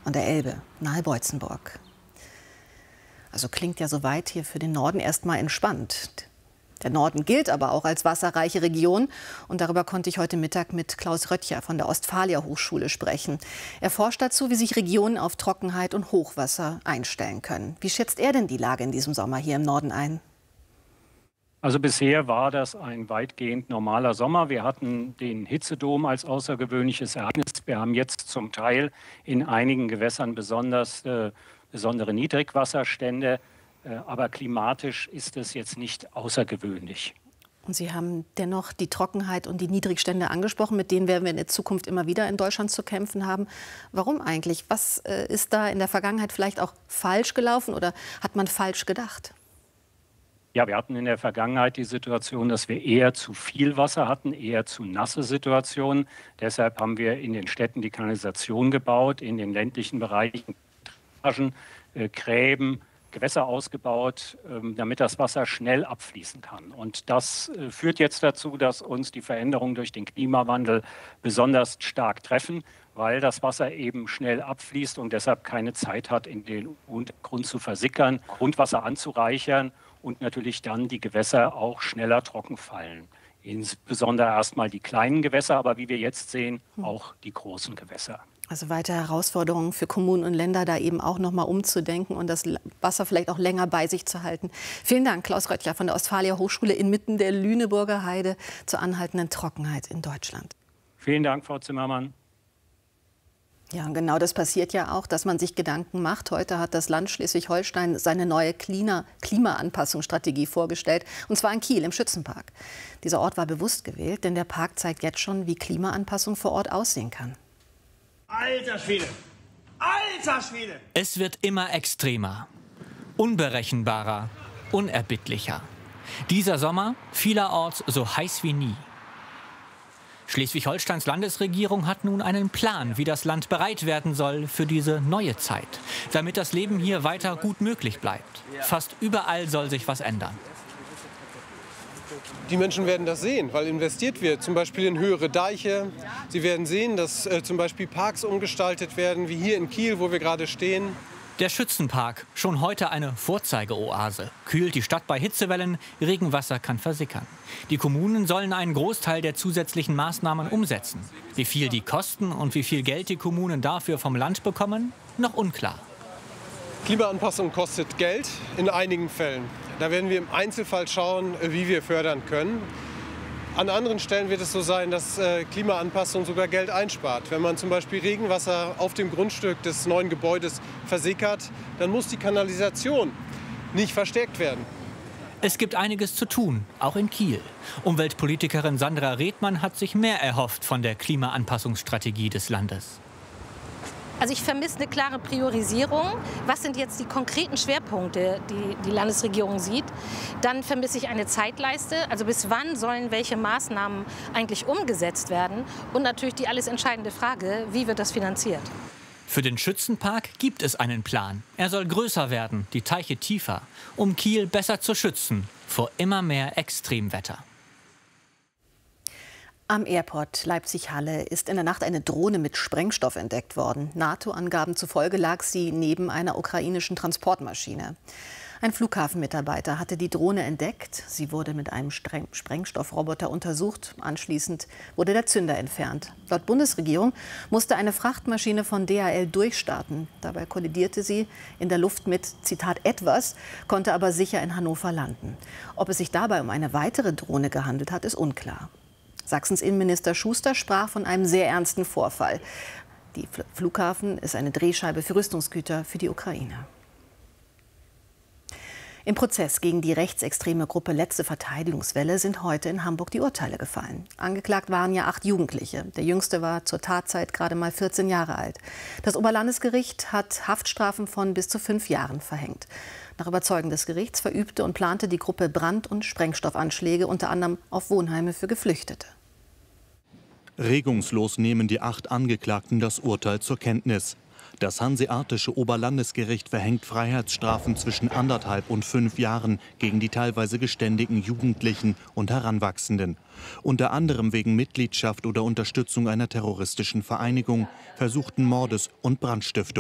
an der Elbe, nahe Beutzenburg. Also klingt ja soweit hier für den Norden erstmal entspannt. Der Norden gilt aber auch als wasserreiche Region. Und darüber konnte ich heute Mittag mit Klaus Röttcher von der Ostfalia-Hochschule sprechen. Er forscht dazu, wie sich Regionen auf Trockenheit und Hochwasser einstellen können. Wie schätzt er denn die Lage in diesem Sommer hier im Norden ein? Also bisher war das ein weitgehend normaler Sommer. Wir hatten den Hitzedom als außergewöhnliches Ereignis. Wir haben jetzt zum Teil in einigen Gewässern besondere Niedrigwasserstände. Aber klimatisch ist es jetzt nicht außergewöhnlich. Und Sie haben dennoch die Trockenheit und die Niedrigstände angesprochen, mit denen werden wir in der Zukunft immer wieder in Deutschland zu kämpfen haben. Warum eigentlich? Was ist da in der Vergangenheit vielleicht auch falsch gelaufen oder hat man falsch gedacht? Ja, wir hatten in der Vergangenheit die Situation, dass wir eher zu viel Wasser hatten, eher zu nasse Situationen. Deshalb haben wir in den Städten die Kanalisation gebaut, in den ländlichen Bereichen Gräben, Gewässer ausgebaut, damit das Wasser schnell abfließen kann. Und das führt jetzt dazu, dass uns die Veränderungen durch den Klimawandel besonders stark treffen, weil das Wasser eben schnell abfließt und deshalb keine Zeit hat, in den Untergrund zu versickern, Grundwasser anzureichern und natürlich dann die Gewässer auch schneller trocken fallen. Insbesondere erstmal die kleinen Gewässer, aber wie wir jetzt sehen, auch die großen Gewässer. Also weitere Herausforderungen für Kommunen und Länder, da eben auch noch mal umzudenken und das Wasser vielleicht auch länger bei sich zu halten. Vielen Dank, Klaus Röttcher von der Ostfalia-Hochschule inmitten der Lüneburger Heide zur anhaltenden Trockenheit in Deutschland. Vielen Dank, Frau Zimmermann. Ja, und genau das passiert ja auch, dass man sich Gedanken macht. Heute hat das Land Schleswig-Holstein seine neue Klimaanpassungsstrategie vorgestellt, und zwar in Kiel im Schützenpark. Dieser Ort war bewusst gewählt, denn der Park zeigt jetzt schon, wie Klimaanpassung vor Ort aussehen kann. Alter Schwede! Alter Schwede! Es wird immer extremer, unberechenbarer, unerbittlicher. Dieser Sommer vielerorts so heiß wie nie. Schleswig-Holsteins Landesregierung hat nun einen Plan, wie das Land bereit werden soll für diese neue Zeit, damit das Leben hier weiter gut möglich bleibt. Fast überall soll sich was ändern. Die Menschen werden das sehen, weil investiert wird, zum Beispiel in höhere Deiche. Sie werden sehen, dass zum Beispiel Parks umgestaltet werden, wie hier in Kiel, wo wir gerade stehen. Der Schützenpark, schon heute eine Vorzeigeoase, kühlt die Stadt bei Hitzewellen, Regenwasser kann versickern. Die Kommunen sollen einen Großteil der zusätzlichen Maßnahmen umsetzen. Wie viel die kosten und wie viel Geld die Kommunen dafür vom Land bekommen, noch unklar. Klimaanpassung kostet Geld in einigen Fällen. Da werden wir im Einzelfall schauen, wie wir fördern können. An anderen Stellen wird es so sein, dass Klimaanpassung sogar Geld einspart. Wenn man zum Beispiel Regenwasser auf dem Grundstück des neuen Gebäudes versickert, dann muss die Kanalisation nicht verstärkt werden. Es gibt einiges zu tun, auch in Kiel. Umweltpolitikerin Sandra Redmann hat sich mehr erhofft von der Klimaanpassungsstrategie des Landes. Also ich vermisse eine klare Priorisierung. Was sind jetzt die konkreten Schwerpunkte, die die Landesregierung sieht? Dann vermisse ich eine Zeitleiste. Also bis wann sollen welche Maßnahmen eigentlich umgesetzt werden? Und natürlich die alles entscheidende Frage, wie wird das finanziert? Für den Schützenpark gibt es einen Plan. Er soll größer werden, die Teiche tiefer, um Kiel besser zu schützen vor immer mehr Extremwetter. Am Airport Leipzig-Halle ist in der Nacht eine Drohne mit Sprengstoff entdeckt worden. NATO-Angaben zufolge lag sie neben einer ukrainischen Transportmaschine. Ein Flughafenmitarbeiter hatte die Drohne entdeckt. Sie wurde mit einem Sprengstoffroboter untersucht. Anschließend wurde der Zünder entfernt. Laut Bundesregierung musste eine Frachtmaschine von DHL durchstarten. Dabei kollidierte sie in der Luft mit, Zitat, etwas, konnte aber sicher in Hannover landen. Ob es sich dabei um eine weitere Drohne gehandelt hat, ist unklar. Sachsens Innenminister Schuster sprach von einem sehr ernsten Vorfall. Der Flughafen ist eine Drehscheibe für Rüstungsgüter für die Ukraine. Im Prozess gegen die rechtsextreme Gruppe Letzte Verteidigungswelle sind heute in Hamburg die Urteile gefallen. Angeklagt waren ja 8 Jugendliche. Der jüngste war zur Tatzeit gerade mal 14 Jahre alt. Das Oberlandesgericht hat Haftstrafen von bis zu 5 Jahren verhängt. Nach Überzeugung des Gerichts verübte und plante die Gruppe Brand- und Sprengstoffanschläge unter anderem auf Wohnheime für Geflüchtete. Regungslos nehmen die 8 Angeklagten das Urteil zur Kenntnis. Das Hanseatische Oberlandesgericht verhängt Freiheitsstrafen zwischen 1,5 und 5 Jahren gegen die teilweise geständigen Jugendlichen und Heranwachsenden. Unter anderem wegen Mitgliedschaft oder Unterstützung einer terroristischen Vereinigung, versuchten Mordes und Brandstiftung.